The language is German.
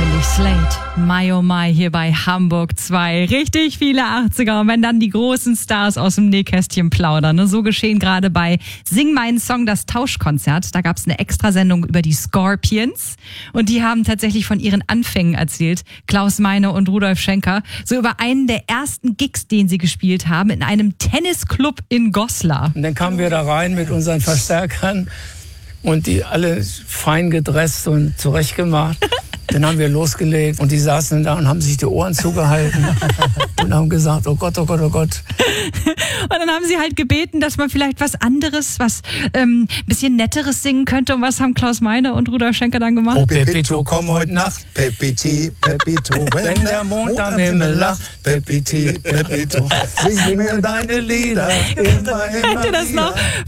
finde ich. Slate, My Oh My hier bei Hamburg 2. Richtig viele 80er. Und wenn dann die großen Stars aus dem Nähkästchen plaudern. Ne? So geschehen gerade bei Sing meinen Song, das Tauschkonzert. Da gab es eine Extrasendung über die Scorpions. Und die haben tatsächlich von ihren Anfängen erzählt. Klaus Meine und Rudolf Schenker. So über einen der ersten Gigs, den sie gespielt haben, in einem Tennisclub in Goslar. Und dann kamen wir da rein mit unseren Verstärkern. Und die alle fein gedresst und zurechtgemacht. Dann haben wir losgelegt und die saßen da und haben sich die Ohren zugehalten und haben gesagt, oh Gott, oh Gott, oh Gott. Und dann haben sie halt gebeten, dass man vielleicht was anderes, was bisschen Netteres singen könnte. Und was haben Klaus Meine und Rudolf Schenker dann gemacht? Oh Pepito, komm heute Nacht. Pepiti, Pepito, Wenn der Mond am Himmel lacht. Pepiti, Pepito, sing mir deine Lieder. Immer Kennt ihr das noch?